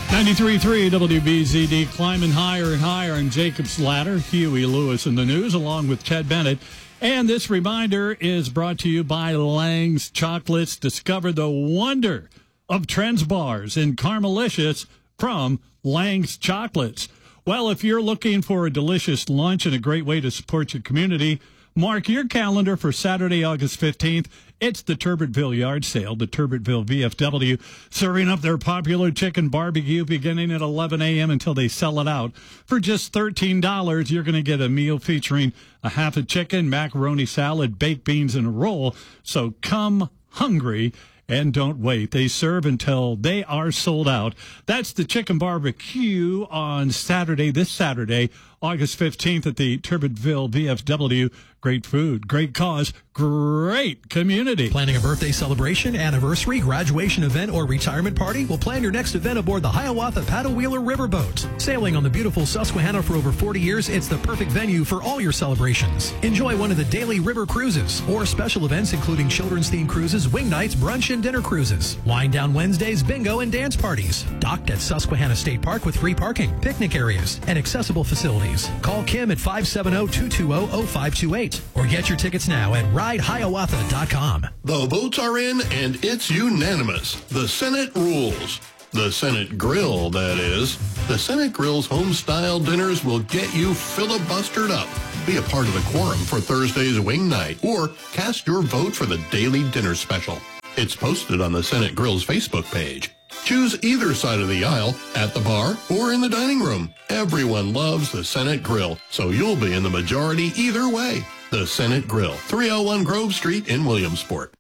93.3 WBZD, climbing higher and higher on Jacob's Ladder. Huey Lewis in the news, along with Ted Bennett. And this reminder is brought to you by Lang's Chocolates. Discover the wonder of Trends bars in Carmelicious from Lang's Chocolates. Well, if you're looking for a delicious lunch and a great way to support your community, mark your calendar for Saturday, August 15th. It's the Turbertville Yard Sale. The Turbertville VFW serving up their popular chicken barbecue beginning at 11 a.m. until they sell it out. For just $13, you're going to get a meal featuring a half a chicken, macaroni salad, baked beans, and a roll. So come hungry and don't wait. They serve until they are sold out. That's the chicken barbecue on Saturday, this Saturday, August 15th at the Turbertville VFW. Great food, great cause, great community. Planning a birthday celebration, anniversary, graduation event, or retirement party? Well, plan your next event aboard the Hiawatha Paddle Wheeler Riverboat. Sailing on the beautiful Susquehanna for over 40 years, it's the perfect venue for all your celebrations. Enjoy one of the daily river cruises or special events including children's-themed cruises, wing nights, brunch, and dinner cruises. Wind down Wednesdays, bingo, and dance parties. Docked at Susquehanna State Park with free parking, picnic areas, and accessible facilities. Call Kim at 570-220-0528 or get your tickets now at ridehiawatha.com. The votes are in, and it's unanimous. The Senate rules. The Senate Grill, that is. The Senate Grill's home-style dinners will get you filibustered up. Be a part of the quorum for Thursday's wing night, or cast your vote for the daily dinner special. It's posted on the Senate Grill's Facebook page. Choose either side of the aisle, at the bar, or in the dining room. Everyone loves the Senate Grill, so you'll be in the majority either way. The Senate Grill, 301 Grove Street in Williamsport.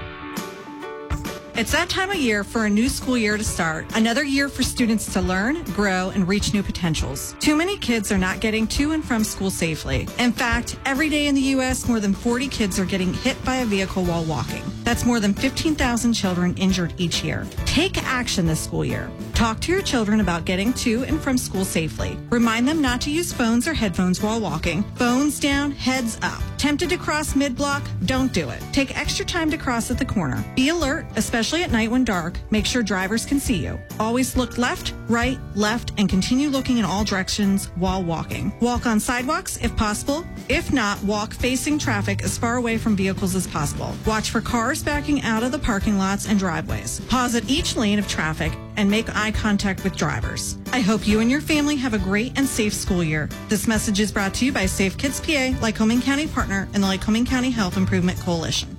It's that time of year for a new school year to start. Another year for students to learn, grow, and reach new potentials. Too many kids are not getting to and from school safely. In fact, every day in the U.S., more than 40 kids are getting hit by a vehicle while walking. That's more than 15,000 children injured each year. Take action this school year. Talk to your children about getting to and from school safely. Remind them not to use phones or headphones while walking. Phones down, heads up. Tempted to cross mid-block? Don't do it. Take extra time to cross at the corner. Be alert, especially at night when dark. Make sure drivers can see you. Always look left, right, left, and continue looking in all directions while walking. Walk on sidewalks if possible. If not, walk facing traffic as far away from vehicles as possible. Watch for cars backing out of the parking lots and driveways. Pause at each lane of traffic and make eye contact with drivers. I hope you and your family have a great and safe school year. This message is brought to you by Safe Kids PA, Lycoming County Partner, and the Lycoming County Health Improvement Coalition.